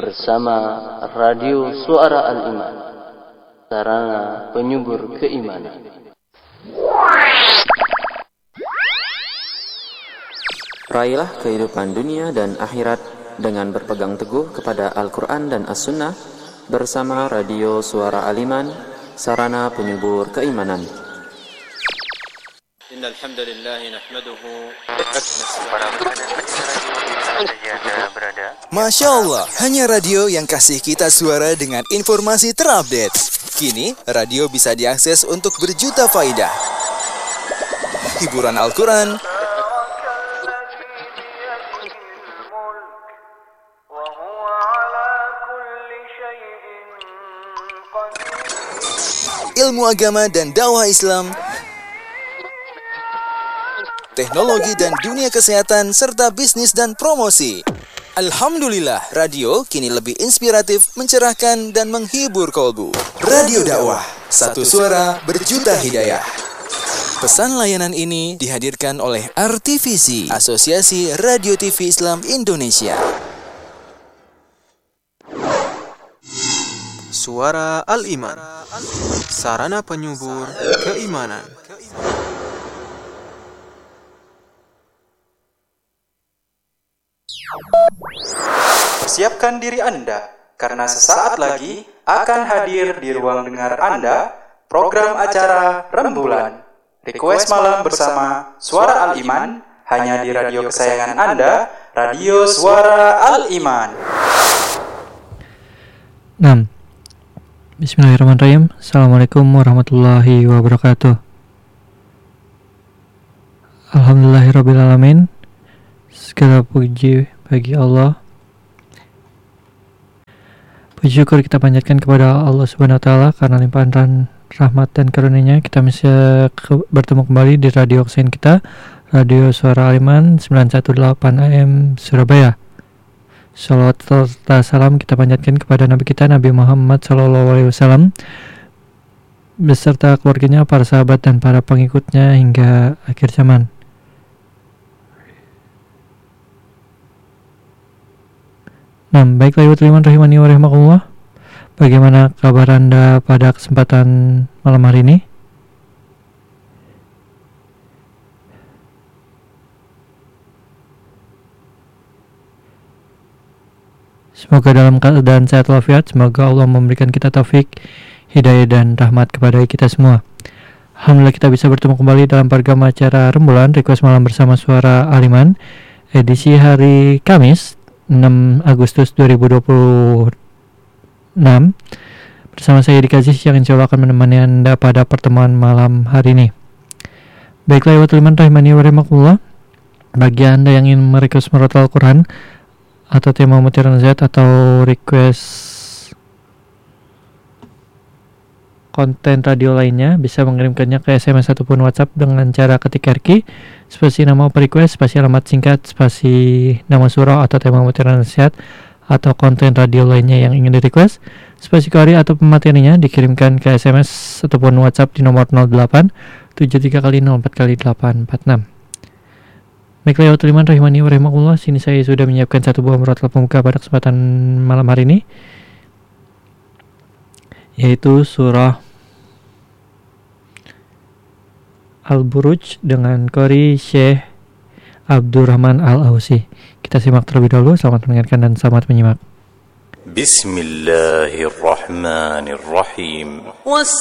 bersama Radio Suara Al-Iman, sarana penyubur keimanan. Raihlah kehidupan dunia dan akhirat dengan berpegang teguh kepada Al-Quran dan As-Sunnah bersama Radio Suara Al-Iman, sarana penyubur keimanan. Innal hamdalillah nahmaduhu. Masya Allah, hanya radio yang kasih kita suara dengan informasi terupdate. Kini, radio bisa diakses untuk berjuta faidah. Hiburan Al-Quran, ilmu agama dan dakwah Islam, teknologi dan dunia kesehatan, serta bisnis dan promosi. Alhamdulillah, radio kini lebih inspiratif, mencerahkan, dan menghibur kolbu. Radio dakwah, satu suara berjuta hidayah. Pesan layanan ini dihadirkan oleh RTVC, Asosiasi Radio TV Islam Indonesia. Suara Al-Iman, sarana penyubur keimanan. Persiapkan diri Anda, karena sesaat lagi akan hadir di ruang dengar Anda program acara Rembulan. Request malam bersama Suara Al-Iman, hanya di radio kesayangan Anda, Radio Suara Al-Iman. 6. Bismillahirrahmanirrahim. Assalamualaikum warahmatullahi wabarakatuh. Alhamdulillahirrabbilalamin. Segala puji bagi Allah. Puji syukur kita panjatkan kepada Allah Subhanahu wa taala karena limpahan rahmat dan karunia-Nya kita bisa bertemu kembali di radio kesayangan kita, Radio Suara Al-Iman 918 AM Surabaya. Salawat serta salam kita panjatkan kepada Nabi kita Nabi Muhammad SAW beserta keluarganya, para sahabat dan para pengikutnya hingga akhir zaman. Nah, baiklah ibu Tuliman rahimani wa rahimakumullah. Bagaimana kabar Anda pada kesempatan malam hari ini? Semoga dalam keadaan sehat walafiat. Semoga Allah memberikan kita taufik, hidayah dan rahmat kepada kita semua. Alhamdulillah kita bisa bertemu kembali dalam program acara Rembulan Request Malam bersama Suara Al-Iman, edisi hari Kamis 6 Agustus 2026. Bersama saya Edi Aziz yang insya Allah akan menemani Anda pada pertemuan malam hari ini. Baiklah ibu Tuliman rahimani wa rahimakumullah. Bagi Anda yang ingin merequest merotal Al-Quran atau tema mutiara nasihat atau request konten radio lainnya, bisa mengirimkannya ke SMS ataupun WhatsApp dengan cara ketik RQ spasi nama request, spasi alamat singkat, spasi nama surah atau tema mutiara nasihat atau konten radio lainnya yang ingin di-request, spasi kori atau pematerinya dikirimkan ke SMS ataupun WhatsApp di nomor 08 73 kali 04 kali 846. Baiklah ya Tuliman rahimani wa rahimakumullah, sini saya sudah menyiapkan satu buah murotal pembuka pada kesempatan malam hari ini, yaitu surah Al-Buruj dengan qori Syekh Abdurrahman Al-Ausi. Kita simak terlebih dahulu. Selamat mendengarkan dan selamat menyimak. Bismillahirrahmanirrahim.